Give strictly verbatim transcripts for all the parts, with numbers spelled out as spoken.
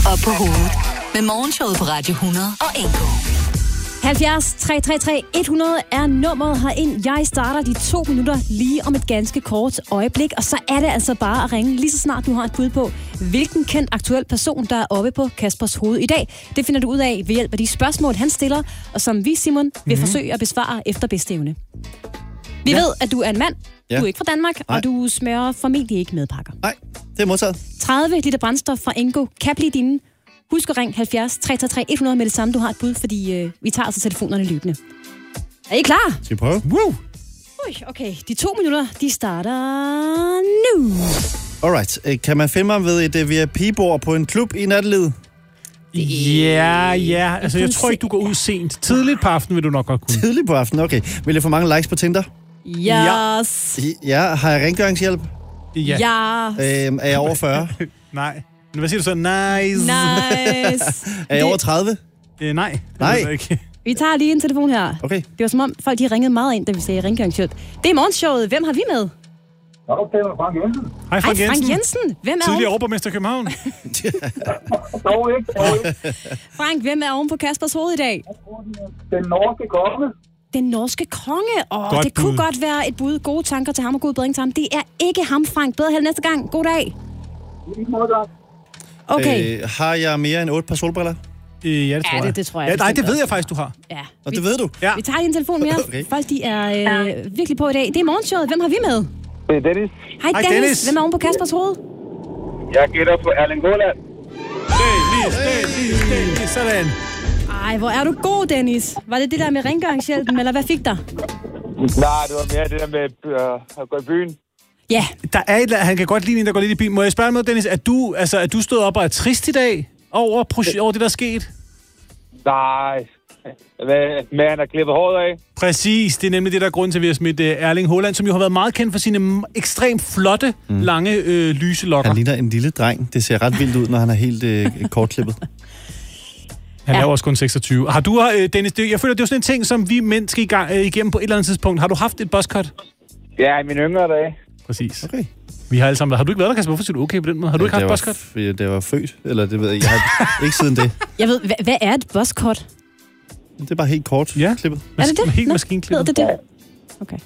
Op på hovedet med Morgenshowet på Radio hundrede og en K. halvfjerds tre tre tre hundrede er nummeret herind. Jeg starter de to minutter lige om et ganske kort øjeblik, og så er det altså bare at ringe lige så snart du har et bud på, hvilken kendt aktuel person, der er oppe på Kaspers hoved i dag. Det finder du ud af ved hjælp af de spørgsmål, han stiller, og som vi, Simon, vil mm-hmm. forsøge at besvare efter bedste evne. Vi ja. ved, at du er en mand, ja. du er ikke fra Danmark, Nej. og du smører formentlig ikke madpakker. Nej, det er modtaget. tredive liter brændstof fra Engo kan blive dine. Husk at ringe halvfjerds tre tre tre hundrede med det samme, du har et bud, fordi øh, vi tager altså telefonerne løbende. Er I klar? Skal vi prøve? Woo! Ui, okay, de to minutter, de starter nu. Alright, kan man finde mig ved et V I P-bord på en klub i nattelivet? Ja, ja. Altså, jeg tror ikke, du går ud sent. Tidligt på aftenen vil du nok godt kunne. Tidligt på aftenen, okay. Vil jeg få mange likes på Tinder? Yes. Ja, har jeg rengøringshjælp? Ja. Ja. Øhm, er jeg over fyrre? Nej. Men hvad siger du så? Nice. Nice. Er jeg over tredive? Øh, nej. Nej. Ikke. Vi tager lige en telefon her. Okay. Det var som om, folk de ringede meget ind, da vi sagde rengøringshjælp. Det er morgenshowet. Hvem har vi med? Hallo, det er Frank Jensen. Hej, Frank Jensen. Hej, Frank Jensen. Hvem er tidligere overborgmester i København. Dog ikke, dog ikke. Frank, hvem er oven på Kaspers hoved i dag? Den norske konge. Den norske konge. Åh, Godt det kunne bud. godt være et bud. Gode tanker til ham og god bedring til ham. Det er ikke ham, Frank. Bedre held næste gang. God dag. Okay. Øh, har jeg mere end otte par solbriller? Øh, ja, det tror Ja, jeg. det, det tror jeg. Ja, nej, bestemt det ved også. jeg faktisk, du har. Ja. Og Vi, det ved du? Ja. vi tager lige en telefon mere. Okay. Folk, de er øh, virkelig på i dag. Det er morgenshowet. Hvem har vi med? Det er Dennis. Hej, Hej, Dennis. Dennis. Hvem er oven på Kaspers hoved? Jeg gætter på Erling Haaland. Dennis, Dennis, Dennis, sådan. Ej, hvor er du god, Dennis. Var det det der med rengøringshjælpen, eller hvad fik der? Nej, det var mere det der med øh, at gå i byen. Ja. Der er et, han kan godt lide en, der går lidt i bilen. Må jeg spørge noget, Dennis? Er du, altså, er du stået op og er trist i dag over, proje- over det, der er sket? Nej, med han har klippet håret af. Præcis, det er nemlig det, der er grunden til, at vi har smidt uh, Erling Haaland, som jo har været meget kendt for sine m- ekstremt flotte, mm. lange øh, lyse lokker. Han ligner en lille dreng. Det ser ret vildt ud, når han er helt øh, kortklippet. Han er Ja. jo også kun seksogtyve. Har du, øh, Dennis, det, jeg føler, det er jo sådan en ting, som vi mænd skal i gang, øh, igennem på et eller andet tidspunkt. Har du haft et buzzcut? Ja, i mine yngre dage. Præcis. Okay. Vi har alle sammen været. Har du ikke været der, Kasper? Hvorfor siger du okay på den måde? Har du ikke det haft var, buzzcut? f- det var født, eller det ved jeg ikke. Jeg har ikke siden det. Jeg ved, hvad, hvad er et buzzcut? Det er bare helt kort Ja. klippet. Er det det? Helt Nå, maskinklippet. Ved det det? Okay.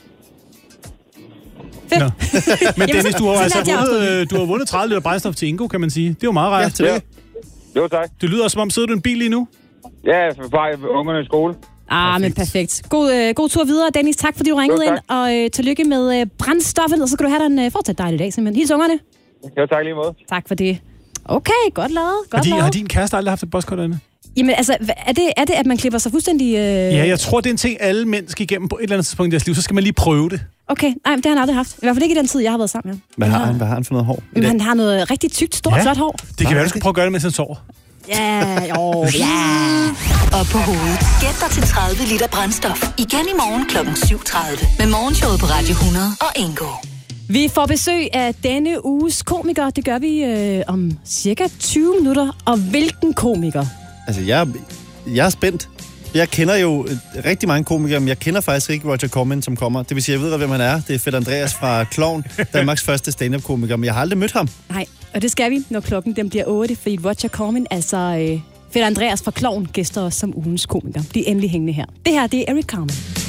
Fedt. Nå. Men Dennis, du har Jamen, altså sådan lærte jeg vundet, øh, du har vundet tredive liter brændstof til Ingo, kan man sige. Det er jo meget rart. Ja, tillykke. Jo, tak. Det lyder som om, sidder du i en bil lige nu? Ja, for bare ungerne i skole. Ah, perfekt. Men perfekt. God, øh, god tur videre, Dennis. Tak, fordi du ringede Jo, ind, tak. og øh, tillykke med øh, brændstoffet, og så skal du have dig en øh, fortsat dejlig dag, simpelthen. Hils ungerne. Jo, tak lige måde. Tak for det. Okay, godt lavet. Godt Har, de, lavet. har din kæreste aldrig haft et buzzcut, Anne? Jamen, altså, hva- er det, er det, at man klipper sig fuldstændig... Øh... Ja, jeg tror, det er en ting, alle mænd skal igennem på et eller andet tidspunkt i deres liv. Så skal man lige prøve det. Okay, nej, men det har han aldrig haft. I hvert fald ikke i den tid, jeg har været sammen med ham. Hvad har han, hvad har han for noget hår? i Men dag? han har noget rigtig tykt, stort, Ja. flot hår. Det kan være, du skal prøve at gøre det, mens han sover. Ja, jo, ja. Op på hovedet. Gæt dig til tredive liter brændstof. Igen i morgen klokken syv tredive. Med Morgenshowet på Radio hundrede og en K. Vi får besøg af denne uges komiker. Det gør vi øh, om cirka tyve minutter. Og hvilken komiker? Altså, jeg, jeg er spændt. Jeg kender jo øh, rigtig mange komikere, men jeg kender faktisk ikke Roger Corman, som kommer. Det vil sige, jeg ved godt, hvem han er. Det er Fed Andreas fra Klovn, Danmarks første stand-up-komiker, men jeg har aldrig mødt ham. Nej, og det skal vi, når klokken den bliver otte, fordi Roger Corman, altså øh, Fed Andreas fra Klovn, gæster os som ugens komiker. Bliv endelig hængende her. Det her, det er Eric Carmen.